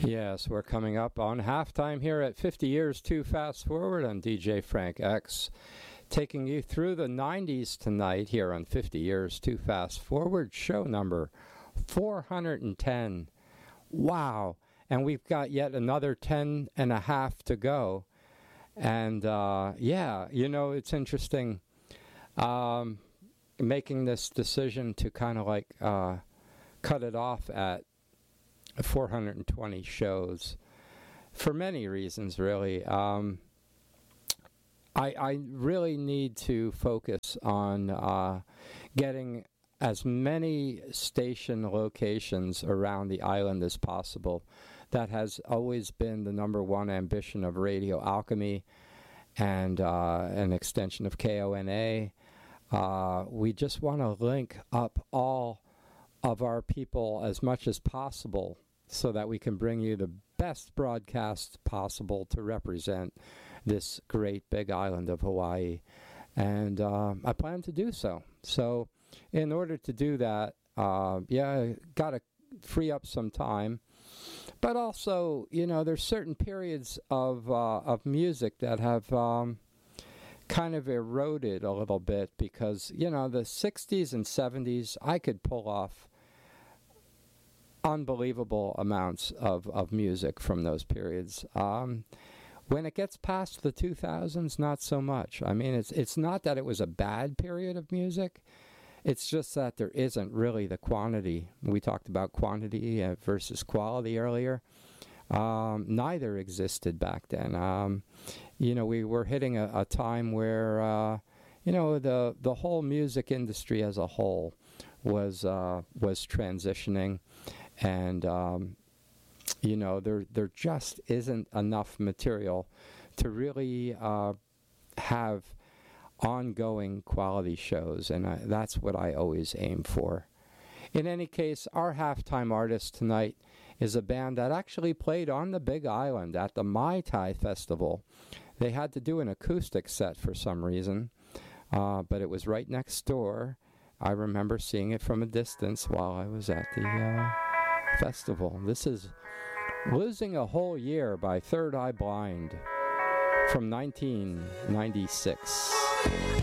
Yes, we're coming up on halftime here at 50 Years Too Fast Forward on DJ Frank X, taking you through the 90s tonight here on 50 Years Too Fast Forward, show number 410. Wow. And we've got yet another 10 and a half to go. And yeah, you know, it's interesting making this decision to kind of like cut it off at 420 shows for many reasons, really. I really need to focus on getting as many station locations around the island as possible. That has always been the number one ambition of Radio Alchemy and an extension of KONA. We just want to link up all of our people as much as possible so that we can bring you the best broadcast possible to represent this great big island of Hawaii. And I plan to do so. So in order to do that, yeah, got to free up some time. But also, you know, there's certain periods of music that have kind of eroded a little bit because, you know, the 60s and 70s, I could pull off unbelievable amounts of music from those periods. When it gets past the 2000s, not so much. I mean, it's not that it was a bad period of music. It's just that there isn't really the quantity. We talked about quantity versus quality earlier. Neither existed back then. You know, we were hitting a time where, you know, the whole music industry as a whole was transitioning. And, you know, there just isn't enough material to really have ongoing quality shows, and that's what I always aim for. In any case, our halftime artist tonight is a band that actually played on the Big Island at the Mai Tai Festival. They had to do an acoustic set for some reason, but it was right next door. I remember seeing it from a distance while I was at the festival. This is Losing a Whole Year by Third Eye Blind from 1996.